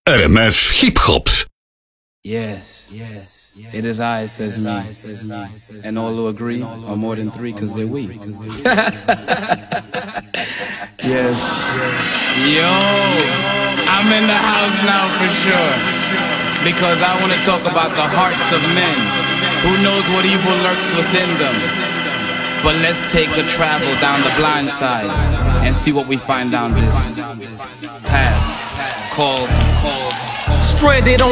RMF Hip Hop. Yes, it is I, says me, and all who agree are more than three, cause they're we. Yes. Yo, I'm in the house now for sure, because I want to talk about the hearts of men. Who knows what evil lurks within them? But let's take a travel down the blind side and see what we find down this path called Stranded on